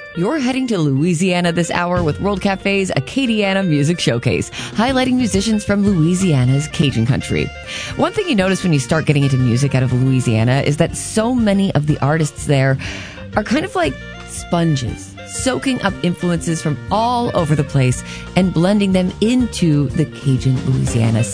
You're heading to Louisiana this hour with World Cafe's Acadiana Music Showcase, highlighting musicians from Louisiana's Cajun country. One thing you notice when you start getting into music out of Louisiana is that so many of the artists there are kind of like sponges, soaking up influences from all over the place and blending them into the Cajun Louisiana